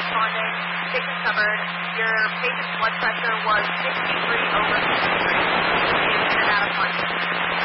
responding, patient covered. Your patient's blood pressure was 63 over 63. In and out of 1.